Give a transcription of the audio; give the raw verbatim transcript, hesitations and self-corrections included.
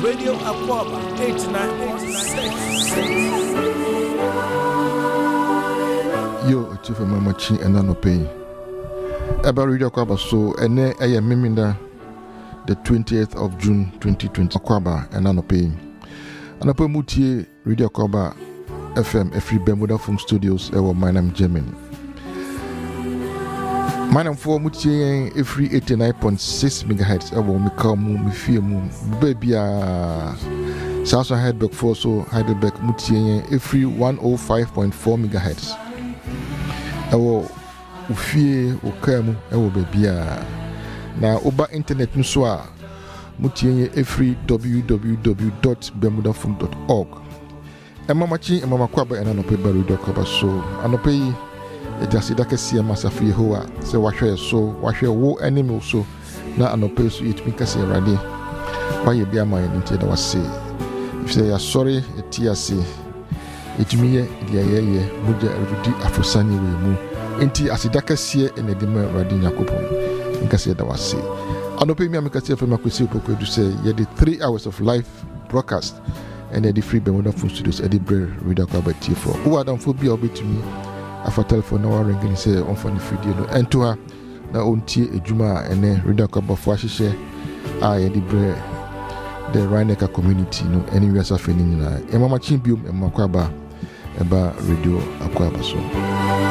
Radio Aquaba eighty-nine point six. Yo, Chief Mama Chi and Anope. About Radio Aquaba, so and I am Miminda the twentieth of June twenty twenty. Aquaba and Anope. Anope Mutie Radio Aquaba F M, Every Bermuda from Studios, our my name German. My name for Mutie every eighty-nine point six megahertz. I will make a move, me feel move, baby. South Heidelberg for so Heidelberg Mutie every one oh five point four megahertz. I will ufie okamu I will baby. Now over internet nuswa Mutie every w w w dot bermuda funk dot org. And Mama Chi and Mama Kwaba and Anope Barudo Kwaba so Anope. Just that can see a massive Yehovah. So, wash your soul, wash your woe enemy so. Now, an opposed to it, because you're ready. Why you be a man into the was say. If they are sorry, a tear say. It me, the aye, Muja, every Afrosani will move. Inti as a darker seer and a demon Radina coupon. In case that was say. An open me, because if I'm a to say, ye the three hours of live broadcast and the free Bermuda Food Studios, Eddie Bray, Reader Cover T four. Who are done for be obey to me? Afa telephone na ring say on for the video no ento ha na ontie ejuma ene Radio Aquaba fo ahihye a ye di bre the Rhineka community no anywhere safeni nyina e mama chimbium e Aquaba eba Radio Aquaba so